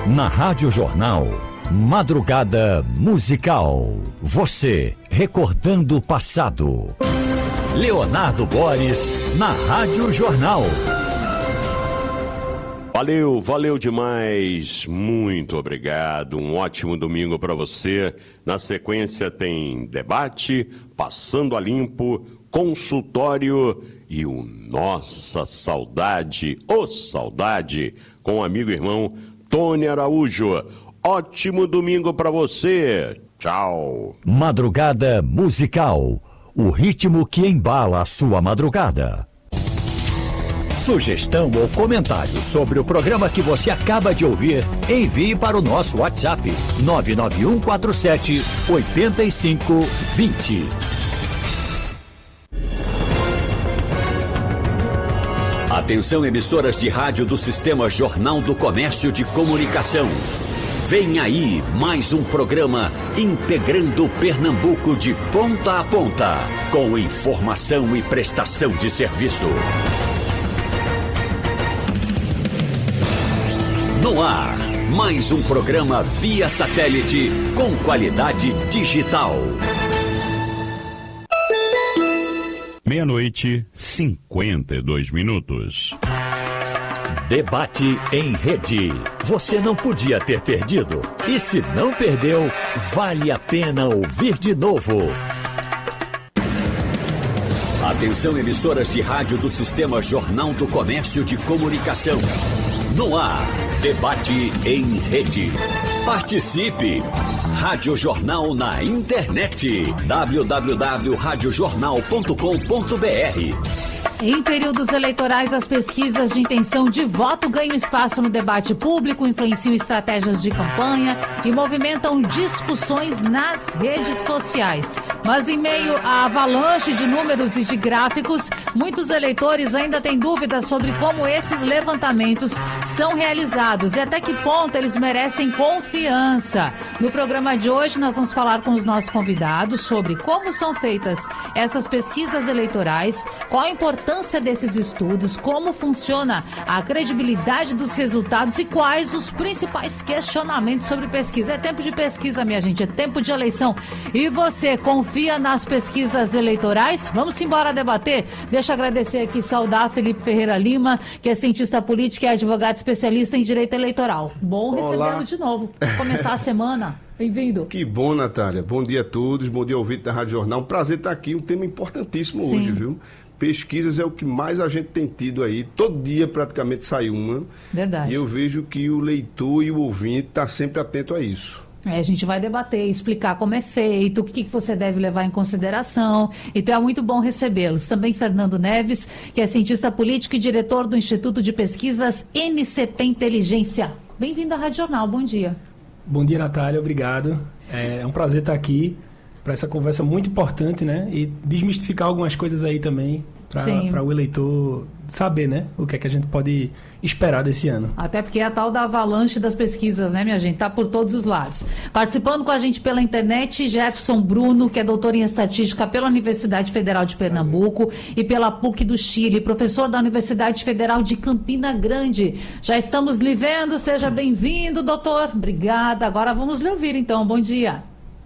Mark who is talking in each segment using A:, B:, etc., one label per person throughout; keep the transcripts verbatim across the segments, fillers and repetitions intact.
A: Na Rádio Jornal, Madrugada Musical. Você recordando o passado. Leonardo Boris, na Rádio Jornal.
B: Valeu, valeu demais. Muito obrigado. Um ótimo domingo para você. Na sequência tem debate, Passando a Limpo, consultório e o Nossa Saudade, ô Saudade, com o amigo e irmão Tony Araújo. Ótimo domingo para você. Tchau.
A: Madrugada Musical. O ritmo que embala a sua madrugada. Sugestão ou comentário sobre o programa que você acaba de ouvir, envie para o nosso WhatsApp nove nove um quatro sete oito cinco dois zero. Atenção, emissoras de rádio do Sistema Jornal do Comércio de Comunicação. Vem aí mais um programa integrando Pernambuco de ponta a ponta, com informação e prestação de serviço. No ar, mais um programa via satélite com qualidade digital.
C: Meia-noite, cinquenta e dois minutos.
A: Debate em rede. Você não podia ter perdido. E se não perdeu, vale a pena ouvir de novo. Atenção, emissoras de rádio do Sistema Jornal do Comércio de Comunicação. No ar, debate em rede. Participe! Rádio Jornal na internet. w w w ponto rádio jornal ponto com ponto b r.
D: Em períodos eleitorais, as pesquisas de intenção de voto ganham espaço no debate público, influenciam estratégias de campanha e movimentam discussões nas redes sociais. Mas em meio à avalanche de números e de gráficos, muitos eleitores ainda têm dúvidas sobre como esses levantamentos são realizados e até que ponto eles merecem confiança. No programa de hoje, nós vamos falar com os nossos convidados sobre como são feitas essas pesquisas eleitorais, qual a importância desses estudos, como funciona a credibilidade dos resultados e quais os principais questionamentos sobre pesquisa. É tempo de pesquisa, minha gente, é tempo de eleição. E você confia nas pesquisas eleitorais? Vamos embora debater? Deixa eu agradecer aqui, saudar Felipe Ferreira Lima, que é cientista político e advogado especialista em direito eleitoral. Bom recebê-lo de novo. Vamos começar a semana. Bem-vindo.
E: Que bom, Natália. Bom dia a todos, bom dia ouvinte da Rádio Jornal. Um prazer estar aqui, um tema importantíssimo Sim. hoje, viu? Pesquisas é o que mais a gente tem tido aí. Todo dia praticamente sai uma.
D: Verdade.
E: E eu vejo que o leitor e o ouvinte está sempre atento a isso.
D: É, a gente vai debater, explicar como é feito, o que, que você deve levar em consideração. Então é muito bom recebê-los. Também Fernando Neves, que é cientista político e diretor do Instituto de Pesquisas N C P Inteligência. Bem-vindo à Rádio Jornal, bom dia.
F: Bom dia, Natália, obrigado. É um prazer estar aqui para essa conversa muito importante, né? E desmistificar algumas coisas aí também para o eleitor saber, né? O que é que a gente pode esperar desse ano.
D: Até porque é a tal da avalanche das pesquisas, né, minha gente? Tá por todos os lados. Participando com a gente pela internet, Jefferson Bruno, que é doutor em estatística pela Universidade Federal de Pernambuco e pela P U C do Chile, professor da Universidade Federal de Campina Grande. Já estamos lhe vendo, seja bem-vindo, doutor. Obrigada. Agora vamos lhe ouvir, então. Bom dia.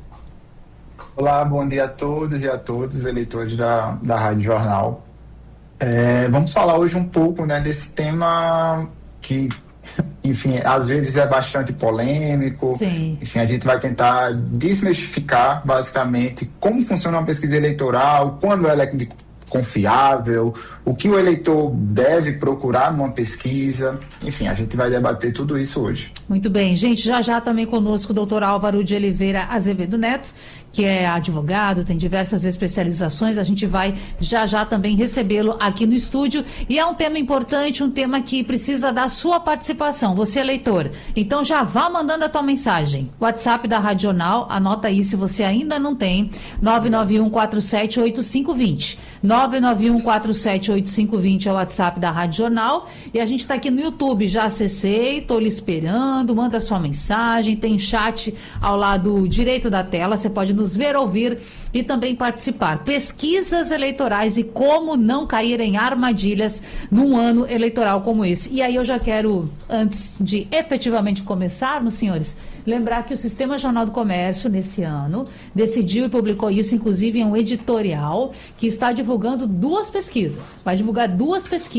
G: Olá, bom dia a todos e a todos, eleitores da, da Rádio Jornal. É, vamos falar hoje um pouco, né, desse tema que, enfim, às vezes é bastante polêmico.
D: Sim.
G: Enfim, a gente vai tentar desmistificar, basicamente, como funciona uma pesquisa eleitoral, quando ela é confiável, o que o eleitor deve procurar numa pesquisa. Enfim, a gente vai debater tudo isso hoje.
D: Muito bem. Gente, já já também conosco o doutor Álvaro de Oliveira Azevedo Neto, que é advogado, tem diversas especializações. A gente vai já já também recebê-lo aqui no estúdio. E é um tema importante, um tema que precisa da sua participação, você eleitor. Então já vá mandando a tua mensagem. WhatsApp da Rádio Jornal, anota aí se você ainda não tem, nove nove um quatro sete oito cinco dois zero. nove nove um quatro sete oito cinco dois zero é o WhatsApp da Rádio Jornal. E a gente está aqui no YouTube, já acessei, estou lhe esperando, manda sua mensagem, tem chat ao lado direito da tela, você pode nos nos ver, ouvir e também participar. Pesquisas eleitorais e como não cair em armadilhas num ano eleitoral como esse. E aí eu já quero, antes de efetivamente começarmos, senhores, lembrar que o Sistema Jornal do Comércio, nesse ano, decidiu e publicou isso, inclusive, em um editorial que está divulgando duas pesquisas. Vai divulgar duas pesquisas.